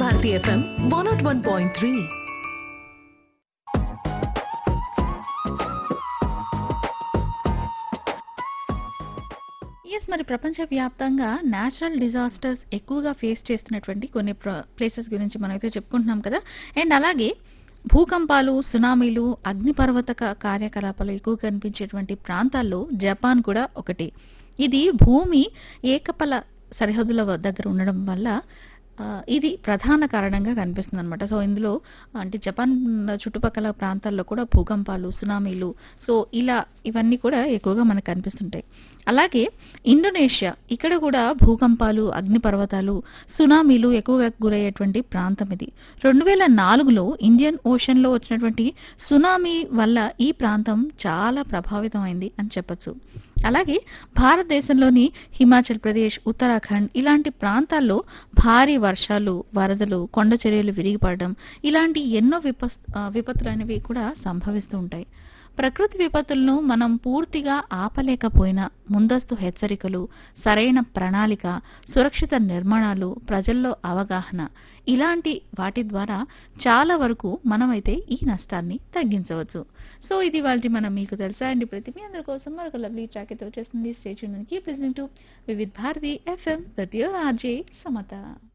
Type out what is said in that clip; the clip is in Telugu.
భారతి ఎఫ్ఎం 101.3. మరి ప్రపంచవ్యాప్తంగా నేచురల్ డిజాస్టర్స్ ఎక్కువగా ఫేస్ చేస్తున్నటువంటి కొన్ని ప్లేసెస్ గురించి మనం అయితే చెప్పుకుంటున్నాం కదా. అండ్ అలాగే భూకంపాలు, సునామీలు, అగ్నిపర్వతక కార్యకలాపాలు ఎక్కువ కనిపించేటువంటి ప్రాంతాల్లో జపాన్ కూడా ఒకటి. ఇది భూమి ఏకపల సరిహద్దుల దగ్గర ఉండడం వల్ల ఇది ప్రధాన కారణంగా కనిపిస్తుంది అనమాట. సో ఇందులో అంటే జపాన్ చుట్టుపక్కల ప్రాంతాల్లో కూడా భూకంపాలు, సునామీలు, సో ఇవన్నీ కూడా ఎక్కువగా మనకు కనిపిస్తుంటాయి. అలాగే ఇండోనేషియా, ఇక్కడ కూడా భూకంపాలు, అగ్నిపర్వతాలు, సునామీలు ఎక్కువగా గురయ్యేటువంటి ప్రాంతం ఇది. 2004లో ఇండియన్ ఓషన్ లో వచ్చినటువంటి సునామీ వల్ల ఈ ప్రాంతం చాలా ప్రభావితమైంది అని చెప్పొచ్చు. అలాగే భారతదేశంలోని హిమాచల్ ప్రదేశ్, ఉత్తరాఖండ్ ఇలాంటి ప్రాంతాల్లో భారీ వర్షాలు, వరదలు, కొండ చర్యలు విరిగిపడడం ఇలాంటి ఎన్నో విపత్తులు అనేవి కూడా సంభవిస్తూ ఉంటాయి. ప్రకృతి విపత్తులను మనం పూర్తిగా ఆపలేకపోయినా ముందస్తు హెచ్చరికలు, సరైన ప్రణాళిక, సురక్షిత నిర్మాణాలు, ప్రజల్లో అవగాహన ఇలాంటి వాటి ద్వారా చాలా వరకు మనమైతే ఈ నష్టాన్ని తగ్గించవచ్చు. సో ఇది వాళ్ళకి మనం మీకు తెలుసా అండి ప్రతి మీ అందరి కోసం మరొక లవ్లీ ట్రాక్ అయితే వచ్చేస్తుంది. Stay tuned, keep listening to Vividh Bharati FM with your RJ Samata.